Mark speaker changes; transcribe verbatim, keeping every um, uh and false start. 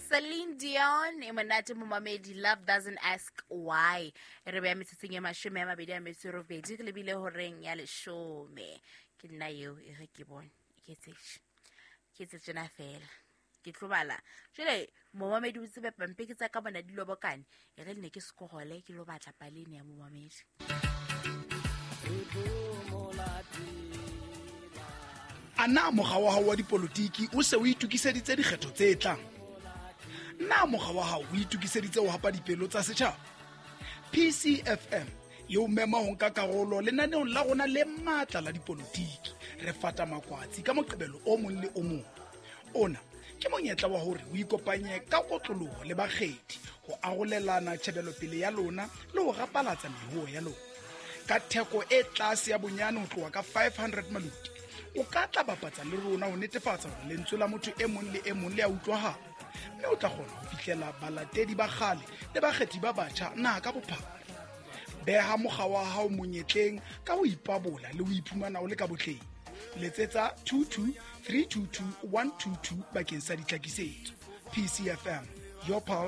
Speaker 1: Celine Dion e monate mo mamedi Love Doesn't Ask Why re be metsetseng ya mashome a mabedi a metso robedi ke lebile horeng ya leshome ke nna eo e re ke bone ke tsetše ke tsetše na fela ke tlobala jole mo mamedi o tsebe pampe ke tsa ka bona di lobokane e re nne ke sekogole ke lo batla palene ya mo mamedi
Speaker 2: ana mogwa wa hao wa dipolotiki o se o itukiseditse dikgetho tse tlang na mogwa wa hao o itukiseditse ho hapa dipelo tsa setjhaba P C F M yo mema ho nka karolo lenaneong la rona le matla la dipolotiki re fata makwatsi ka moqebelo o mong le o mong ona ke monyetla wa hore o ikopanye ka kotloloho le bakgethi ho arolelana tshebelo pele ya lona le ho rapalatsa mehuo ya lona ka theko e tlase ya bonyane ho tloha ka five hundred maluti o ka tla bapatsa le rona ho netefatsa hore lentswe la motho e mong le e mong le a utlwahala mme o tla kgona ho fihlela balatedi ba kgale le bakgethi ba batjha na ka bophara beha mogwa wa hao monyetleng ka ho ipabola le ho iphumana o le ka botleng letsetsa two two three two two one two two bakeng sa ditlhakisetso P C F M your power